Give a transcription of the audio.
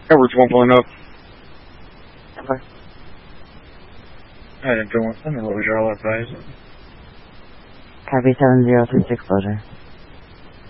Edwards 1.0. Okay. I didn't do one. Let me load your all advisor. Copy 7036, loader.